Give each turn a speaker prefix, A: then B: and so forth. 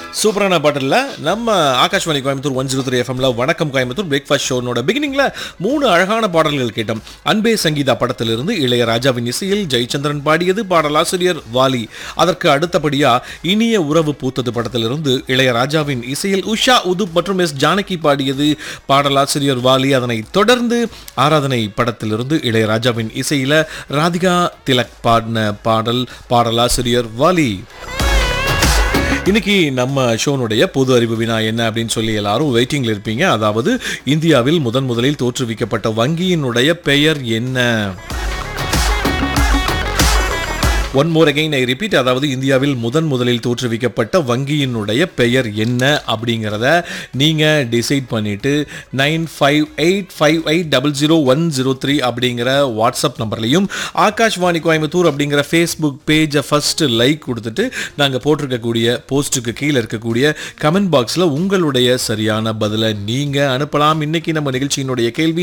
A: சூப்பரான பாட்டில் நம்ம ஆகாஷ்வாணி கோயம்புத்தூர் 103 எஃப்எம்ல வணக்கம் கோயம்புத்தூர் பிரேக்ஃபாஸ்ட் ஷோனோட பிகினிங்ல 3 அழகான பாடல்கள் கேட்டோம். அன்பே சங்கீதா படத்திலிருந்து இளையராஜாவின் இசையில் ஜெயச்சந்திரன் பாடியது, பாடலாசிரியர் வாலி. அதற்கு அடுத்தபடியா இனிய உறவு பூத்தது படத்திலிருந்து இளையராஜாவின் இசையில் உஷா உதுப் மற்றும் எஸ் ஜானகி பாடியது, பாடலாசிரியர் வாலி. அதனை தொடர்ந்து ஆராதனை படத்திலிருந்து இளையராஜாவின் இசையில ராதிகா திலக் பாடின பாடல், பாடலாசிரியர் வாலி. இன்னைக்கு நம்ம ஷோனுடைய பொது அறிவு வினா என்ன அப்படின்னு சொல்லி எல்லாரும் வெயிட்டிங்ல இருப்பீங்க. அதாவது இந்தியாவில் முதலில் தோற்றுவிக்கப்பட்ட வங்கியினுடைய பெயர் என்ன? One more again I repeat. அதாவது இந்தியாவில் முதலில் தோற்றுவிக்கப்பட்ட வங்கியினுடைய பெயர் என்ன அப்படிங்கிறத நீங்கள் டிசைட் பண்ணிவிட்டு 9585800103 அப்படிங்கிற வாட்ஸ்அப் நம்பர்லையும் ஆகாஷ்வாணி கோயம்புத்தூர் அப்படிங்கிற ஃபேஸ்புக் பேஜை ஃபஸ்ட்டு லைக் கொடுத்துட்டு நாங்கள் போட்டிருக்கக்கூடிய போஸ்ட்டுக்கு கீழே இருக்கக்கூடிய கமெண்ட் பாக்ஸில் உங்களுடைய சரியான பதிலை நீங்கள் அனுப்பலாம். இன்றைக்கி நம்ம நிகழ்ச்சியினுடைய கேள்வி,